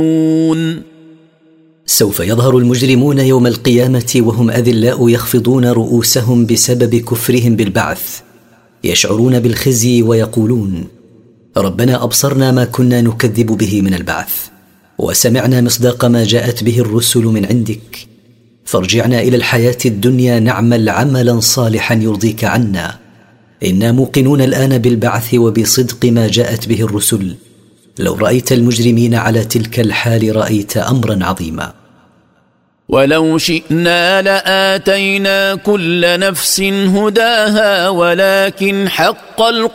سوف يظهر المجرمون يوم القيامة وهم أذلاء يخفضون رؤوسهم بسبب كفرهم بالبعث، يشعرون بالخزي ويقولون: ربنا أبصرنا ما كنا نكذب به من البعث، وسمعنا مصداق ما جاءت به الرسل من عندك، فارجعنا إلى الحياة الدنيا نعمل عملا صالحا يرضيك عنا، إنا موقنون الآن بالبعث وبصدق ما جاءت به الرسل. لو رأيت المجرمين على تلك الحال رأيت أمرا عظيما. ولو شئنا لآتينا كل نفس هداها ولكن حق